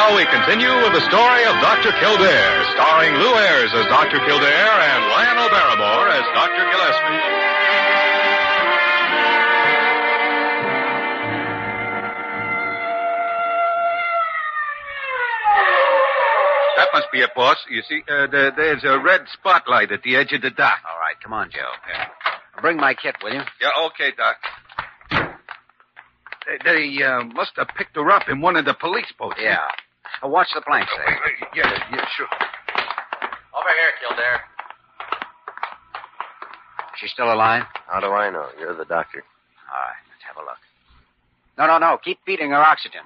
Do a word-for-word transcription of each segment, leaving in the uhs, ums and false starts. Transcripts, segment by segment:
now we continue with the story of Doctor Kildare, starring Lou Ayres as Doctor Kildare and Lionel Barrymore as Doctor Gillespie. That must be it, boss. You see, uh, there, there's a red spotlight at the edge of the dock. All right, come on, Joe. Yeah. Bring my kit, will you? Yeah, okay, Doc. They, they uh, must have picked her up in one of the police boats. Yeah. Uh, watch the planks Oh, there. wait, wait. Yeah, yeah, sure. Over here, Kildare. She's still alive? How do I know? You're the doctor. All right, let's have a look. No, no, no. Keep feeding her oxygen.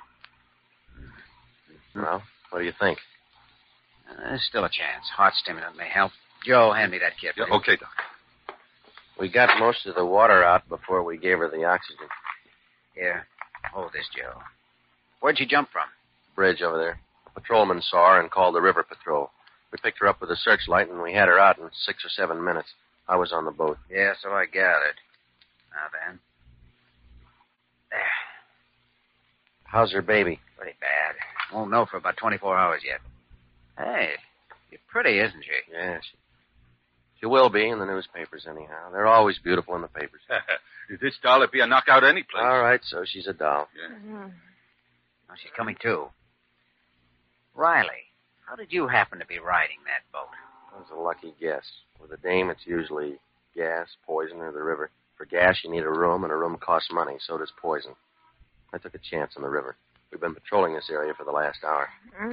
Well, what do you think? Uh, there's still a chance. Heart stimulant may help. Joe, hand me that kit. Yeah, will you? okay, Doc. We got most of the water out before we gave her the oxygen. Here. Hold this, Joe. Where'd she jump from? Bridge over there. A patrolman saw her and called the river patrol. We picked her up with a searchlight, and we had her out in six or seven minutes. I was on the boat. Yeah, so I gathered. Now then. There. How's her baby? Pretty bad. Won't know for about twenty-four hours yet. Hey, you're pretty, isn't she? Yeah, she, she will be in the newspapers anyhow. They're always beautiful in the papers. This doll would be a knockout any place. All right, so she's a doll. Yeah. Mm-hmm. Oh, she's coming too. Riley, how did you happen to be riding that boat? That was a lucky guess. With a dame, it's usually gas, poison, or the river. For gas, you need a room, and a room costs money. So does poison. I took a chance on the river. We've been patrolling this area for the last hour.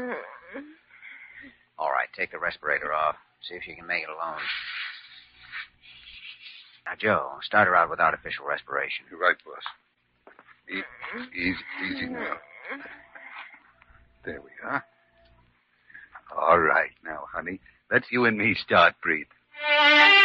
All right, take the respirator off. See if you can make it alone. Now, Joe, start her out with artificial respiration. You're right, boss. E- easy, easy now. There we are. All right, now, honey. Let's you and me start breathing.